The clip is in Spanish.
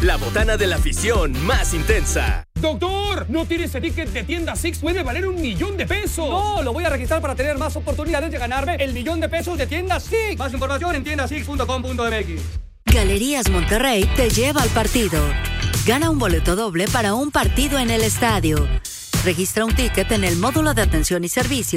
la botana de la afición más intensa. ¡Doctor! ¿No tiene ese ticket de tienda Six? ¡Puede valer $1,000,000! No, lo voy a registrar para tener más oportunidades de ganarme el $1,000,000 de tienda Six. Más información en tiendasix.com.mx. Galerías Monterrey te lleva al partido. Gana un boleto doble para un partido en el estadio. Registra un ticket en el módulo de atención y servicio